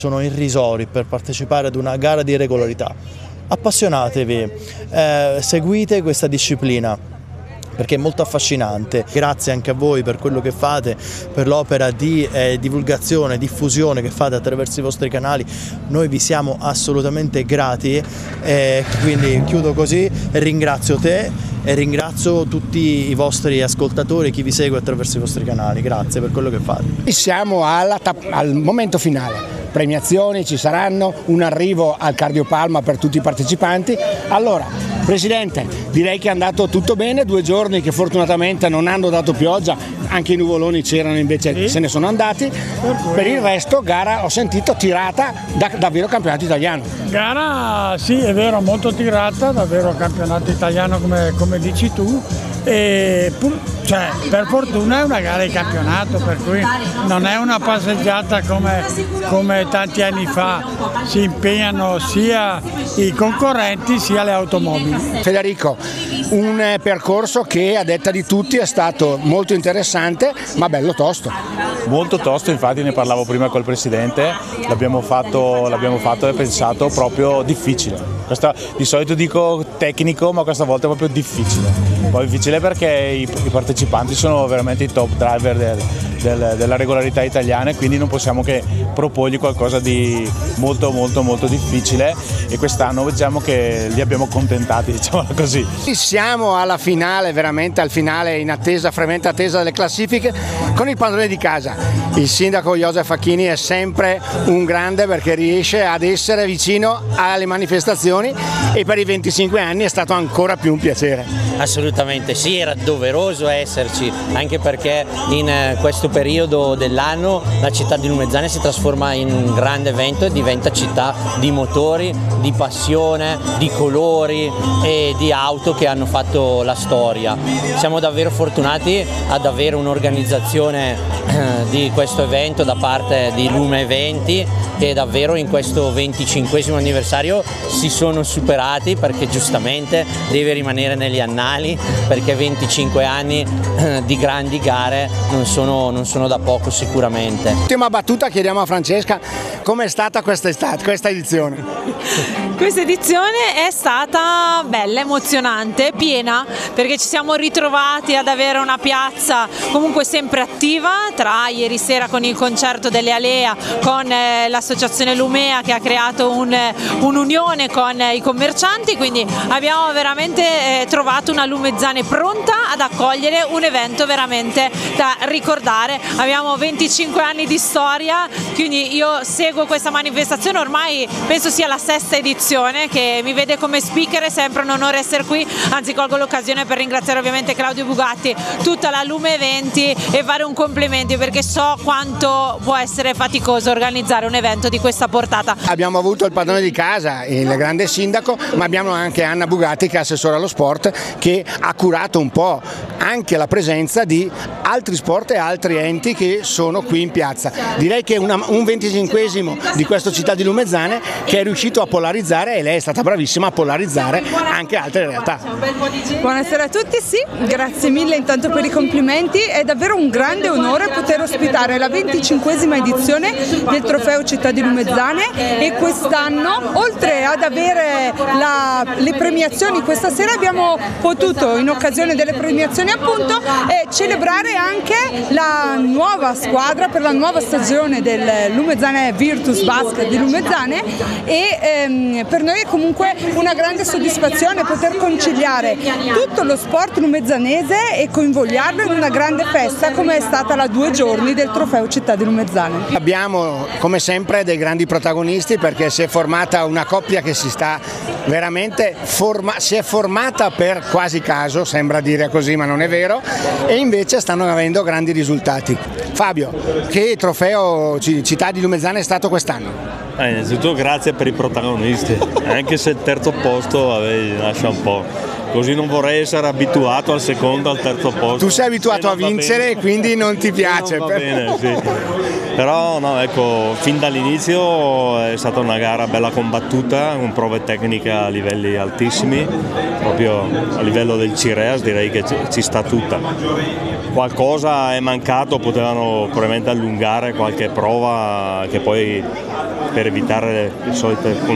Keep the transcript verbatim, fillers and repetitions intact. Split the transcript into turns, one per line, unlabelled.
Sono irrisori per partecipare ad una gara di regolarità. Appassionatevi, eh, seguite questa disciplina perché è molto affascinante. Grazie anche a voi per quello che fate, per l'opera di eh, divulgazione, diffusione che fate attraverso i vostri canali. Noi vi siamo assolutamente grati, eh, quindi chiudo così e ringrazio te e ringrazio tutti i vostri ascoltatori, chi vi segue attraverso i vostri canali. Grazie per quello che fate.
Siamo alla, al momento finale. Premiazioni ci saranno, un arrivo al cardiopalma per tutti i partecipanti. Allora, Presidente, direi che è andato tutto bene, due giorni che fortunatamente non hanno dato pioggia, anche i nuvoloni c'erano invece sì. Se ne sono andati. Per il resto gara ho sentito tirata da davvero campionato italiano.
Gara sì, è vero, molto tirata, davvero campionato italiano come, come dici tu. E cioè, per fortuna è una gara di campionato, per cui non è una passeggiata come, come tanti anni fa, si impegnano sia i concorrenti sia le automobili.
Federico, un percorso che a detta di tutti è stato molto interessante ma bello tosto.
Molto tosto, infatti ne parlavo prima col Presidente, l'abbiamo fatto, l'abbiamo fatto e pensato proprio difficile. Questa, di solito dico tecnico, ma questa volta è proprio difficile. Poi difficile perché i, i partecipanti sono veramente i top driver del, del, della regolarità italiana e quindi non possiamo che proporgli qualcosa di molto molto molto difficile e quest'anno diciamo che li abbiamo accontentati, diciamo così.
Siamo alla finale, veramente al finale in attesa, fremente attesa delle classifiche con il padrone di casa. Il sindaco Joseph Facchini è sempre un grande perché riesce ad essere vicino alle manifestazioni e per i venticinque anni è stato ancora più un piacere.
Assolutamente sì, era doveroso esserci, anche perché in questo periodo dell'anno la città di Lumezzane si trasforma in un grande evento e diventa città di motori, di passione, di colori e di auto che hanno fatto la storia. Siamo davvero fortunati ad avere un'organizzazione di questo evento da parte di Lume Eventi che davvero in questo venticinquesimo anniversario si sono superati, perché giustamente deve rimanere negli annali, perché venticinque anni di grandi gare non sono, non sono da poco sicuramente.
Ultima battuta, chiediamo a Francesca com'è stata questa estate, questa edizione.
Questa edizione è stata bella, emozionante, piena, perché ci siamo ritrovati ad avere una piazza comunque sempre attiva, tra ieri sera con il concerto delle Alea, con eh, l'associazione Lumea che ha creato un, un'unione con eh, i commercianti, quindi abbiamo veramente eh, trovato una Lumezzane pronta ad accogliere un evento veramente da ricordare. Abbiamo venticinque anni di storia, quindi io seguo questa manifestazione, ormai penso sia la sesta edizione che mi vede come speaker, è sempre un onore essere qui, anzi colgo l'occasione per ringraziare ovviamente Claudio Bugatti, tutta la Lume Eventi e fare un complimento perché so quanto può essere faticoso organizzare un evento di questa portata.
Abbiamo avuto il padrone di casa, il grande sindaco, ma abbiamo anche Anna Bugatti che è assessore allo sport, che ha curato un po' anche la presenza di altri sport e altri enti che sono qui in piazza. Direi che una, un venticinquesimo di questa città di Lumezzane che è riuscito a polarizzare, e lei è stata bravissima a polarizzare anche altre realtà.
Buonasera a tutti, sì, grazie mille intanto per i complimenti, è davvero un grande onore poter ospitare la venticinquesima edizione del Trofeo Città di Lumezzane e quest'anno, oltre ad avere la, le premiazioni, questa sera abbiamo potuto, in occasione delle premiazioni appunto, eh, celebrare anche la nuova squadra per la nuova stagione del Lumezzane Virtus Basket di Lumezzane e ehm, per noi è comunque una grande soddisfazione poter conciliare tutto lo sport lumezzanese e coinvolgerlo in una grande festa come è stata la due giorni del Trofeo Città di Lumezzane.
Abbiamo come sempre dei grandi protagonisti perché si è formata una coppia che si sta veramente forma, si è formata per quasi caso, sembra dire così ma non è vero, e invece stanno avendo grandi risultati. Fabio, che trofeo Città di Lumezzane è stato quest'anno?
Eh, innanzitutto grazie per i protagonisti, anche se il terzo posto vabbè, lascia un po', così non vorrei essere abituato al secondo, al terzo posto.
Tu sei abituato a vincere e quindi non ti piace.
Non va bene, sì. Però no, ecco, fin dall'inizio è stata una gara bella combattuta, con prove tecniche a livelli altissimi, proprio a livello del Cireas direi che ci sta tutta. Qualcosa è mancato, potevano probabilmente allungare qualche prova che poi per evitare le solite